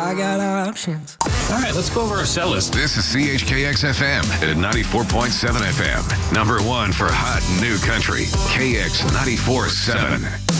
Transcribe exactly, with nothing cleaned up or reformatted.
I got options. All right, let's go over our cell list. This is C H K X F M at ninety-four point seven F M. Number one for hot new country. K X ninety-four point seven.